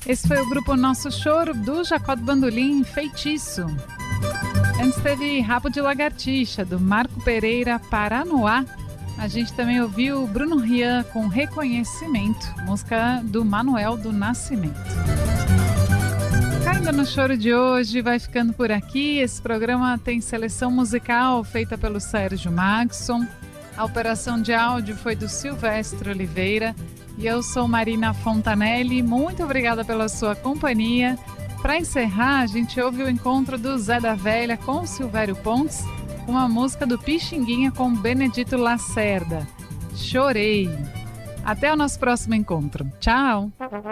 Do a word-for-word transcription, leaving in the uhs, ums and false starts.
Esse foi o grupo Nosso Choro, do Jacó do Bandolim, Feitiço. Antes teve Rabo de Lagartixa, do Marco Pereira, Paranoá. A gente também ouviu Bruno Rian com Reconhecimento, música do Manuel do Nascimento. Caindo no Choro de hoje, vai ficando por aqui. Esse programa tem seleção musical feita pelo Sérgio Maxson. A operação de áudio foi do Silvestre Oliveira. E eu sou Marina Fontanelli. Muito obrigada pela sua companhia. Para encerrar, a gente ouve o encontro do Zé da Velha com Silvério Pontes, uma música do Pixinguinha com Benedito Lacerda. Chorei. Até o nosso próximo encontro. Tchau!